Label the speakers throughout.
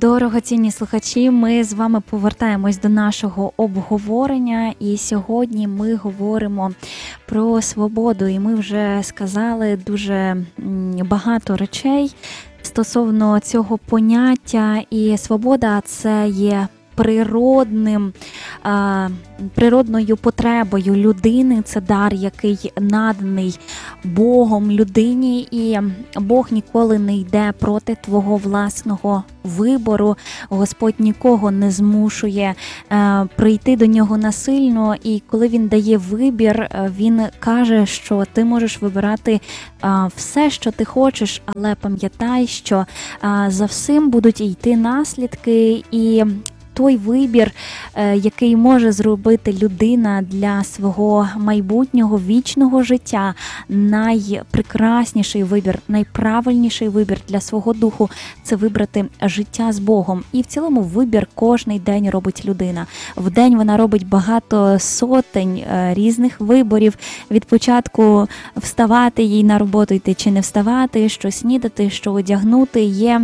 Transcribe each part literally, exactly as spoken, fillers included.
Speaker 1: Дорогоцінні слухачі, ми з вами повертаємось до нашого обговорення, і сьогодні ми говоримо про свободу, і ми вже сказали дуже багато речей стосовно цього поняття, і свобода – це є природним, а, природною потребою людини, це дар, який наданий Богом людині, і Бог ніколи не йде проти твого власного вибору. Господь нікого не змушує а, прийти до нього насильно, і коли він дає вибір, він каже, що ти можеш вибирати а, все, що ти хочеш, але пам'ятай, що а, за всім будуть йти наслідки, і той вибір, який може зробити людина для свого майбутнього вічного життя, найпрекрасніший вибір, найправильніший вибір для свого духу – це вибрати життя з Богом. І в цілому вибір кожний день робить людина. В день вона робить багато сотень різних виборів. Від початку вставати їй на роботу йти чи не вставати, що снідати, що одягнути, є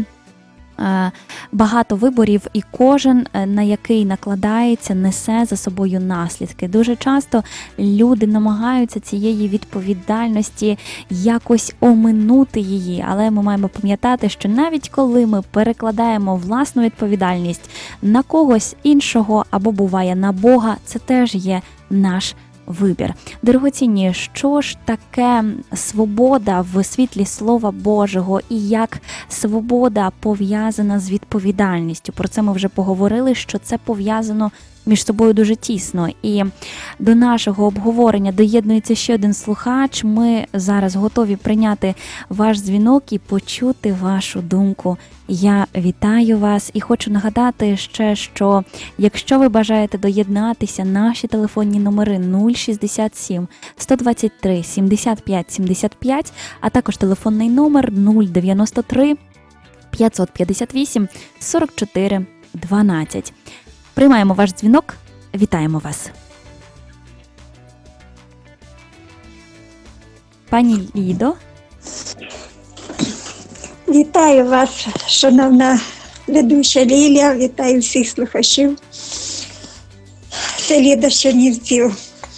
Speaker 1: багато виборів, і кожен, на який накладається, несе за собою наслідки. Дуже часто люди намагаються цієї відповідальності якось оминути її, але ми маємо пам'ятати, що навіть коли ми перекладаємо власну відповідальність на когось іншого або буває на Бога, це теж є наш вибір. Дорогоцінні, що ж таке свобода в світлі Слова Божого і як свобода пов'язана з відповідальністю? Про це ми вже поговорили, що це пов'язано між собою дуже тісно. І до нашого обговорення доєднується ще один слухач. Ми зараз готові прийняти ваш дзвінок і почути вашу думку. Я вітаю вас і хочу нагадати ще, що якщо ви бажаєте доєднатися, наші телефонні номери нуль шістдесят сім сто двадцять три сімдесят п'ять сімдесят п'ять, а також телефонний номер нуль дев'яносто три п'ятсот п'ятдесят вісім сорок чотири дванадцять. Приймаємо ваш дзвінок. Вітаємо вас. Пані Лідо.
Speaker 2: Вітаю вас, шановна ведуча Лілія, вітаю всіх слухачів. Це Ліда з Чернівців.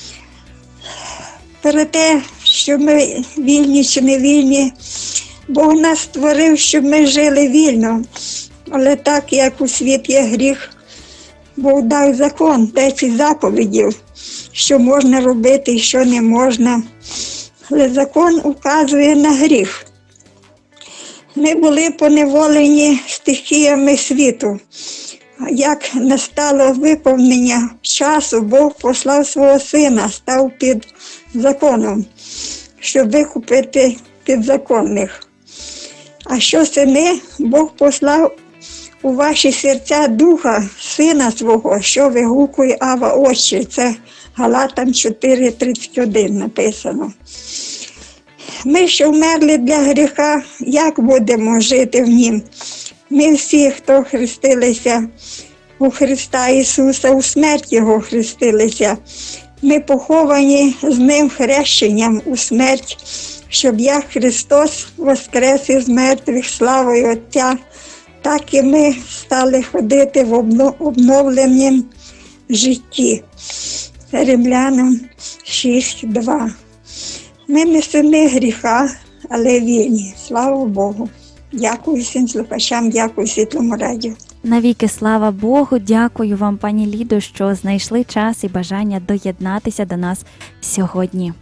Speaker 2: Про те, що ми вільні чи не вільні, Бог нас створив, щоб ми жили вільно. Але так, як у світ є гріх, Бог дав закон, десять заповідів, що можна робити і що не можна. Але закон указує на гріх. Ми були поневолені стихіями світу. Як настало виповнення часу, Бог послав свого сина, став під законом, щоб викупити підзаконних. А що сини? Бог послав у ваші серця духа сина свого, що вигукує Ава Отче. Це Галатам чотири тридцять один написано. Ми, що вмерли для гріха, як будемо жити в нім? Ми всі, хто хрестилися у Христа Ісуса, у смерть Його хрестилися. Ми поховані з Ним хрещенням у смерть, щоб як Христос воскрес із мертвих славою Отця, так і ми стали ходити в обновленому житті. Римлянам шість два. Ми не сини гріха, але вільні. Слава Богу. Дякую всім слухачам, дякую Світлому радіо.
Speaker 1: Навіки слава Богу, дякую вам, пані Лідо, що знайшли час і бажання доєднатися до нас сьогодні.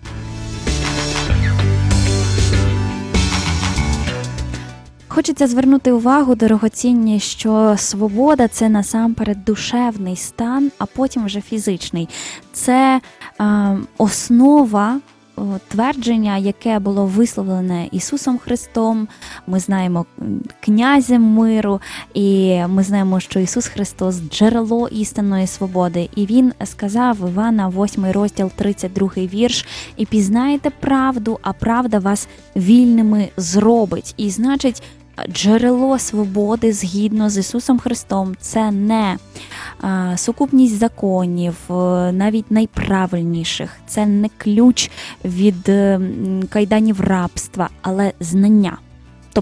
Speaker 1: Хочеться звернути увагу, дорогоцінні, що свобода – це насамперед душевний стан, а потім вже фізичний. Це е, основа твердження, яке було висловлене Ісусом Христом. Ми знаємо князем миру, і ми знаємо, що Ісус Христос – джерело істинної свободи. І Він сказав в Івана восьмий розділ тридцять другий вірш: «І пізнаєте правду, а правда вас вільними зробить». І значить, джерело свободи згідно з Ісусом Христом – це не а, сукупність законів, навіть найправильніших, це не ключ від кайданів рабства, але знання. Тобто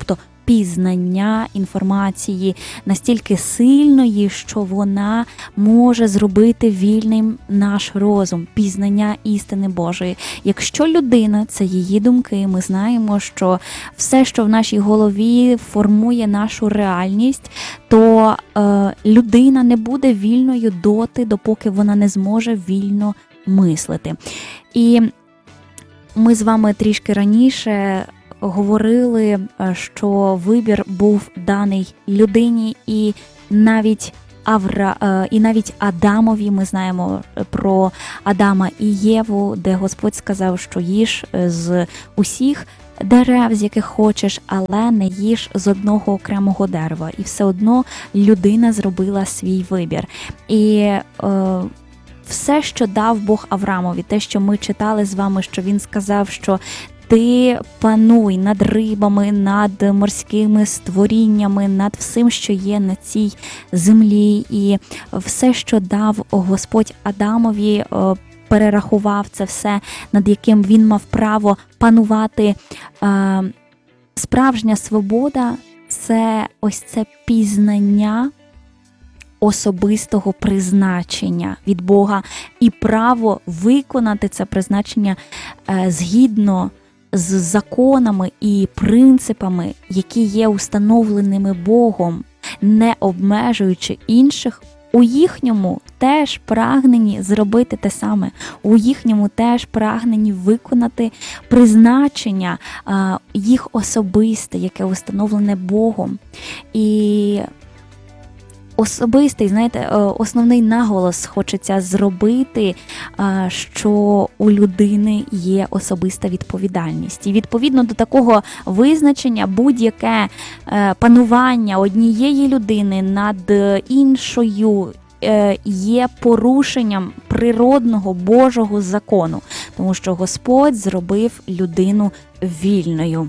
Speaker 1: пізнання інформації настільки сильної, що вона може зробити вільним наш розум, пізнання істини Божої. Якщо людина – це її думки, ми знаємо, що все, що в нашій голові формує нашу реальність, то е, людина не буде вільною доти, допоки вона не зможе вільно мислити. І ми з вами трішки раніше говорили, що вибір був даний людині, і навіть Авра, і навіть Адамові, ми знаємо про Адама і Єву, де Господь сказав, що їж з усіх дерев, з яких хочеш, але не їж з одного окремого дерева. І все одно людина зробила свій вибір. І е, все, що дав Бог Авраамові, те, що ми читали з вами, що він сказав, що ти пануй над рибами, над морськими створіннями, над всім, що є на цій землі. І все, що дав Господь Адамові, перерахував це все, над яким він мав право панувати. Справжня свобода – це ось це пізнання особистого призначення від Бога і право виконати це призначення згідно з законами і принципами, які є установленими Богом, не обмежуючи інших, у їхньому теж прагненні зробити те саме, у їхньому теж прагненні виконати призначення їх особисте, яке установлене Богом. І особистий, знаєте, основний наголос хочеться зробити, що у людини є особиста відповідальність. І відповідно до такого визначення будь-яке панування однієї людини над іншою є порушенням природного Божого закону, тому що Господь зробив людину вільною.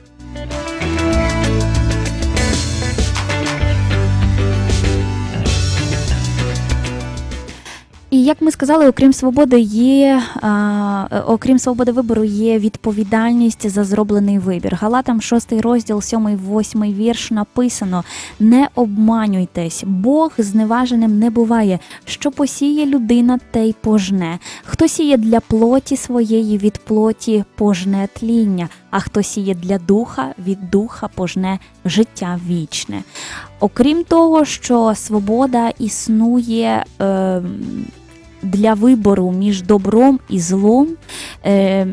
Speaker 1: І як ми сказали, окрім свободи є, а, окрім свободи вибору, є відповідальність за зроблений вибір. Галатам шостий розділ, сьомий восьмий вірш написано: «Не обманюйтесь, Бог зневаженим не буває. Що посіє людина, те й пожне. Хто сіє для плоті своєї, від плоті пожне тління, а хто сіє для духа, від духа пожне життя вічне». Окрім того, що свобода існує е, для вибору між добром і злом, е,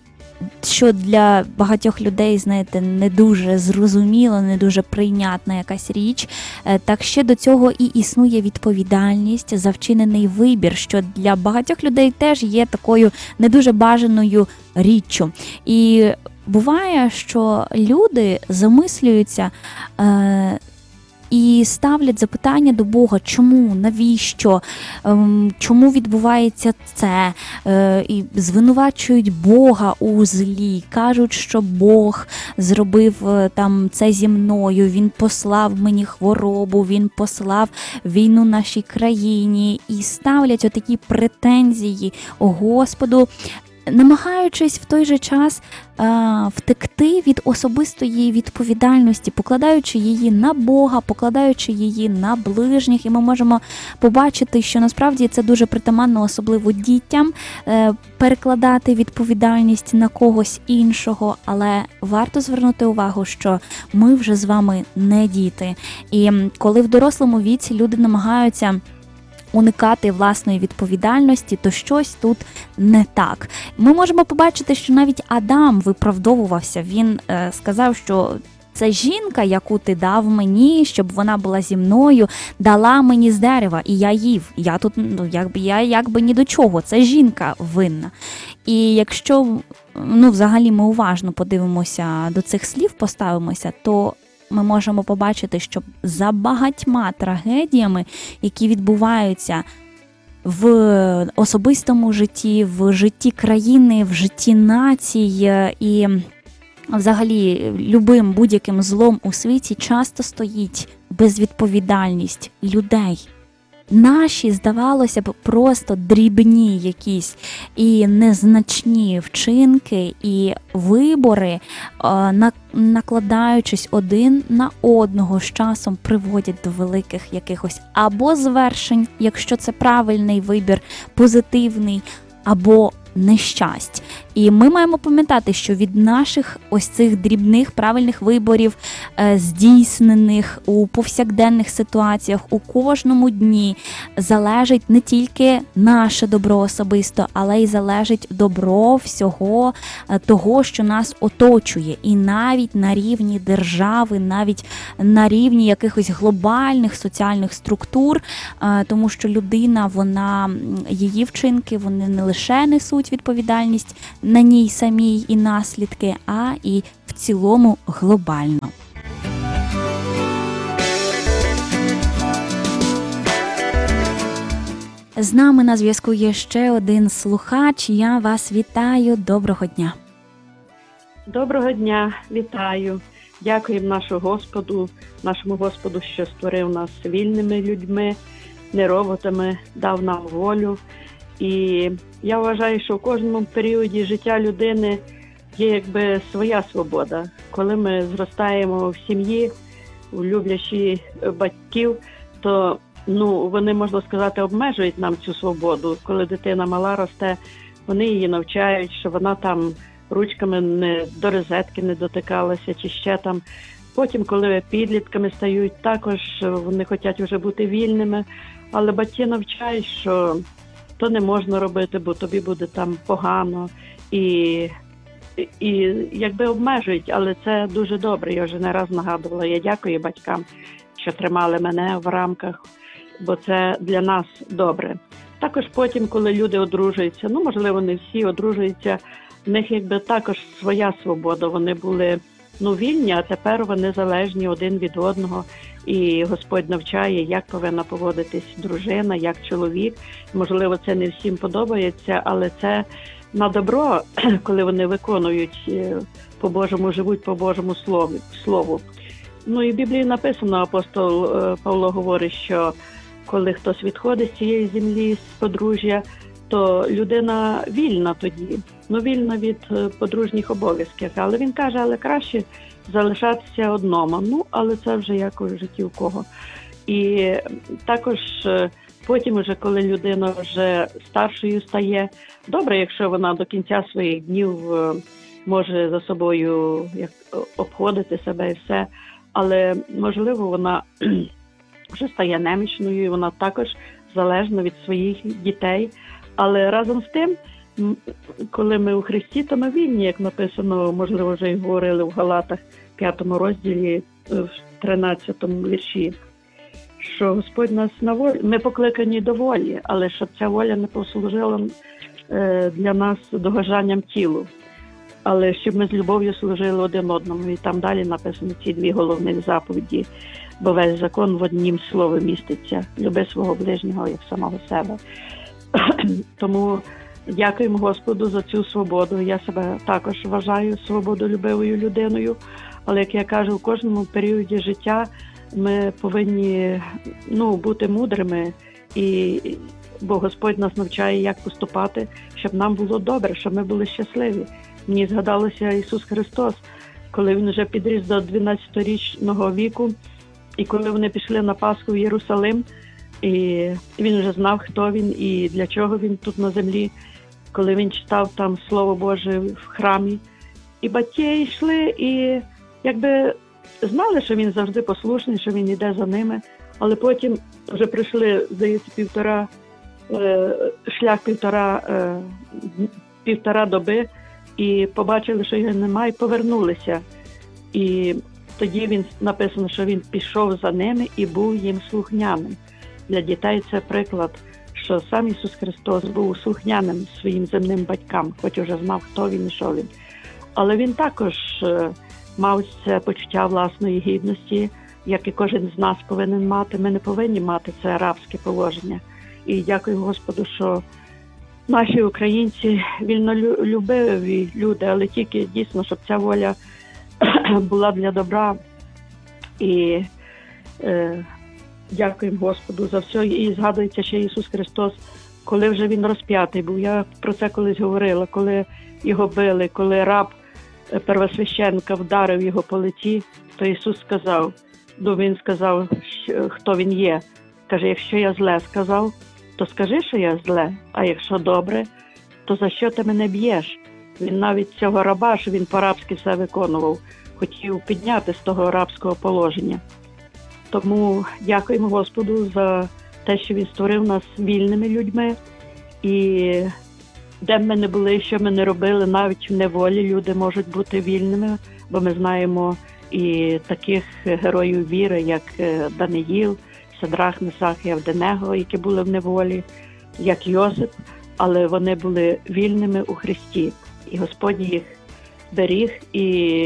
Speaker 1: що для багатьох людей, знаєте, не дуже зрозуміло, не дуже прийнятна якась річ, е, так ще до цього і існує відповідальність за вчинений вибір, що для багатьох людей теж є такою не дуже бажаною річчю. І буває, що люди замислюються е, і ставлять запитання до Бога, чому, навіщо, чому відбувається це, і звинувачують Бога у злі, кажуть, що Бог зробив там це зі мною, Він послав мені хворобу, Він послав війну нашій країні, і ставлять отакі претензії Господу, намагаючись в той же час а, втекти від особистої відповідальності, покладаючи її на Бога, покладаючи її на ближніх. І ми можемо побачити, що насправді це дуже притаманно, особливо дітям, е, перекладати відповідальність на когось іншого. Але варто звернути увагу, що ми вже з вами не діти. І коли в дорослому віці люди намагаються уникати власної відповідальності, то щось тут не так. Ми можемо побачити, що навіть Адам виправдовувався. Він е, сказав, що це жінка, яку ти дав мені, щоб вона була зі мною, дала мені з дерева, і я їв. Я тут, ну, якби, я якби ні до чого, це жінка винна. І якщо, ну, взагалі ми уважно подивимося до цих слів, поставимося, то ми можемо побачити, що за багатьма трагедіями, які відбуваються в особистому житті, в житті країни, в житті націй і взагалі любим будь-яким злом у світі, часто стоїть безвідповідальність людей. наші, здавалося б, просто дрібні якісь і незначні вчинки і вибори, накладаючись один на одного, з часом приводять до великих якихось або звершень, якщо це правильний вибір, позитивний, або нещасть. І ми маємо пам'ятати, що від наших ось цих дрібних правильних виборів, здійснених у повсякденних ситуаціях, у кожному дні, залежить не тільки наше добро особисто, але й залежить добро всього того, що нас оточує. І навіть на рівні держави, навіть на рівні якихось глобальних соціальних структур, тому що людина, вона, її вчинки, вони не лише несуть відповідальність на ній самій і наслідки, а і в цілому глобально. З нами на зв'язку є ще один слухач. Я вас вітаю. Доброго дня.
Speaker 3: Доброго дня. Вітаю. Дякуємо нашому Господу, нашому Господу, що створив нас вільними людьми, не роботами, дав нам волю. І я вважаю, що в кожному періоді життя людини є якби своя свобода. Коли ми зростаємо в сім'ї, у люблячі батьків, то ну, вони, можна сказати, обмежують нам цю свободу. Коли дитина мала росте, вони її навчають, що вона там ручками не, до розетки не дотикалася, чи ще там. Потім, коли підлітками стають, також вони хочуть вже бути вільними, але батьки навчають, що то не можна робити, бо тобі буде там погано. І, і якби обмежують, але це дуже добре. Я вже не раз нагадувала. Я дякую батькам, що тримали мене в рамках, бо це для нас добре. Також потім, коли люди одружуються, ну, можливо, не всі одружуються, в них якби також своя свобода. Вони були ну, вільні, а тепер вони залежні один від одного. І Господь навчає, як повинна поводитись дружина, як чоловік. Можливо, це не всім подобається, але це на добро, коли вони виконують по-божому, живуть по Божому слову. Ну і в Біблії написано, апостол Павло говорить, що коли хтось відходить з цієї землі, з подружжя, то людина вільна тоді, ну вільна від подружніх обов'язків. Але він каже, але краще залишатися одному. Ну, але це вже як у житті у кого. І також потім, вже, коли людина вже старшою стає, добре, якщо вона до кінця своїх днів може за собою як, обходити себе і все, але, можливо, вона вже стає немічною, і вона також залежна від своїх дітей. Але разом з тим, коли ми у Христі, то ми вільні, як написано, можливо, вже й говорили в Галатах, п'ятому розділі, в тринадцятому вірші, що Господь нас на волі, ми покликані до волі, але щоб ця воля не послужила для нас догоджанням тілу, але щоб ми з любов'ю служили один одному. І там далі написано ці дві головні заповіді, бо весь закон в однім слові міститься: люби свого ближнього як самого себе. Тому дякуємо Господу за цю свободу. Я себе також вважаю свободолюбивою людиною, але, як я кажу, в кожному періоді життя ми повинні ну, бути мудрими, і, бо Господь нас навчає, як поступати, щоб нам було добре, щоб ми були щасливі. Мені згадалося Ісус Христос, коли Він вже підріс до дванадцятирічного віку, і коли вони пішли на Пасху в Єрусалим, і Він вже знав, хто Він і для чого Він тут на землі, коли Він читав там Слово Боже в храмі. І батьки йшли і якби знали, що Він завжди послушний, що Він йде за ними, але потім вже прийшли, здається, півтора, шлях півтора, півтора доби, і побачили, що його немає, і повернулися. І тоді він написано, що він пішов за ними і був їм слухняним. Для дітей це приклад, що сам Ісус Христос був слухняним своїм земним батькам, хоч уже знав, хто Він і що Він. Але Він також мав це почуття власної гідності, як і кожен з нас повинен мати. Ми не повинні мати це рабське положення. І дякую Господу, що наші українці вільнолюбиві люди, але тільки дійсно, щоб ця воля була для добра. І е, дякуємо Господу за все. І згадується ще Ісус Христос, коли вже Він розп'ятий був. Я про це колись говорила, коли його били, коли раб первосвященника вдарив його по лиці, то Ісус сказав, ну Він сказав, хто Він є. Каже, якщо я зле сказав, то скажи, що я зле, а якщо добре, то за що ти мене б'єш? Він навіть цього раба, що він по-рабськи все виконував, хотів підняти з того рабського положення. Тому дякуємо Господу за те, що Він створив нас вільними людьми. І де б ми не були, що ми не робили, навіть в неволі люди можуть бути вільними, бо ми знаємо і таких героїв віри, як Даниїл, Садрах, Месах і Авденего, які були в неволі, як Йосип, але вони були вільними у Христі. І Господь їх беріг, і,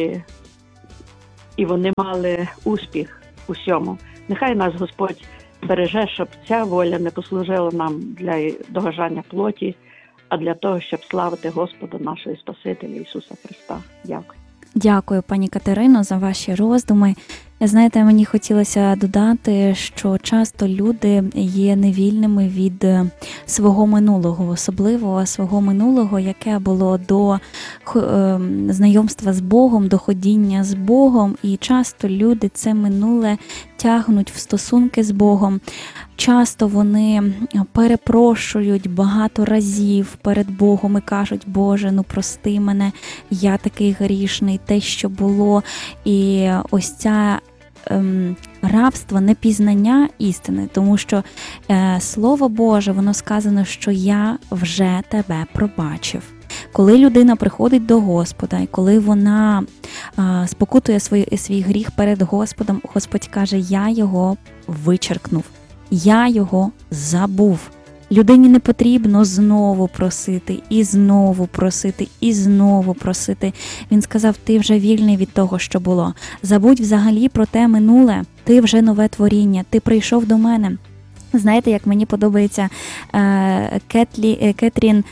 Speaker 3: і вони мали успіх у всьому. Нехай нас Господь береже, щоб ця воля не послужила нам для догоджання плоті, а для того, щоб славити Господа, нашого Спасителя Ісуса Христа. Дякую.
Speaker 1: Дякую, пані Катерино, за ваші роздуми. Знаєте, мені хотілося додати, що часто люди є невільними від свого минулого, особливо свого минулого, яке було до знайомства з Богом, до ходіння з Богом. І часто люди це минуле тягнуть в стосунки з Богом. Часто вони перепрошують багато разів перед Богом і кажуть, Боже, ну прости мене, я такий грішний, те, що було. І ось ця ем, рабство, непізнання істини, тому що е, Слово Боже, воно сказано, що я вже тебе пробачив. Коли людина приходить до Господа, і коли вона е, спокутує свій, свій гріх перед Господом, Господь каже, я його вичеркнув. Я його забув. Людині не потрібно знову просити, і знову просити, і знову просити. Він сказав, ти вже вільний від того, що було. Забудь взагалі про те минуле. Ти вже нове творіння, ти прийшов до мене. Знаєте, як мені подобається е, Кетлі, е, Кетрін,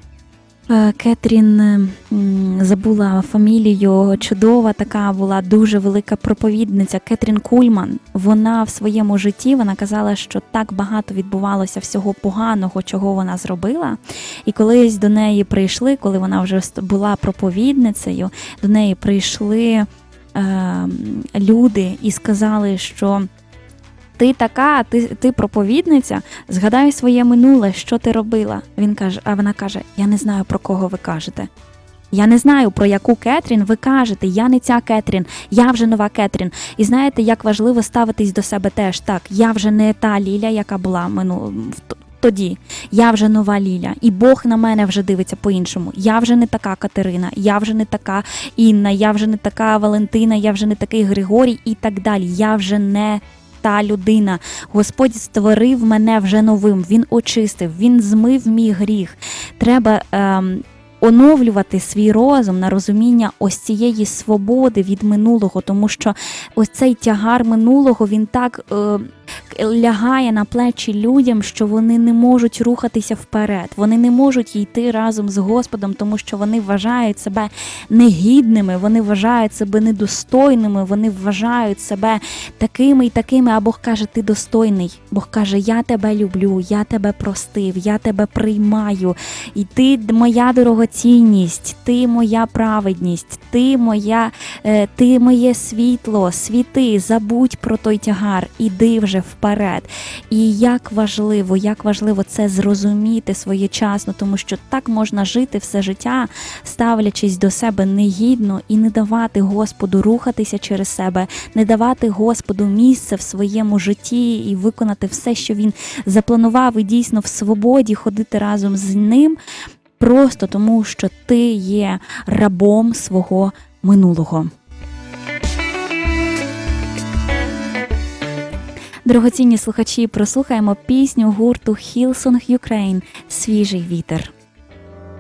Speaker 1: Кетрін, забула фамілію, чудова така була, дуже велика проповідниця, Кетрін Кульман. Вона в своєму житті, вона казала, що так багато відбувалося всього поганого, чого вона зробила. І колись до неї прийшли, коли вона вже була проповідницею, до неї прийшли е, люди і сказали, що ти така, ти, ти проповідниця, згадай своє минуле, що ти робила. Він каже, а вона каже, я не знаю, про кого ви кажете. Я не знаю, про яку Кетрін ви кажете, я не ця Кетрін, я вже нова Кетрін. І знаєте, як важливо ставитись до себе теж так, я вже не та Ліля, яка була минулого. Тоді я вже нова Ліля, і Бог на мене вже дивиться по-іншому. Я вже не така Катерина, я вже не така Інна, я вже не така Валентина, я вже не такий Григорій і так далі. Я вже не та людина. Господь створив мене вже новим, Він очистив, Він змив мій гріх. Треба ем, оновлювати свій розум на розуміння ось цієї свободи від минулого, тому що ось цей тягар минулого, він так е, лягає на плечі людям, що вони не можуть рухатися вперед, вони не можуть йти разом з Господом, тому що вони вважають себе негідними, вони вважають себе недостойними, вони вважають себе такими і такими, а Бог каже, ти достойний. Бог каже, я тебе люблю, я тебе простив, я тебе приймаю, і ти моя дорогоцінність, ти моя праведність, ти моя, ти моє світло, світи, забудь про той тягар, іди вже вперед. І як важливо, як важливо це зрозуміти своєчасно, тому що так можна жити все життя, ставлячись до себе негідно і не давати Господу рухатися через себе, не давати Господу місце в своєму житті і виконати все, що Він запланував, і дійсно в свободі ходити разом з Ним, просто тому, що ти є рабом свого минулого. Дорогоцінні слухачі, прослухаємо пісню гурту Hillsong Ukraine «Свіжий вітер».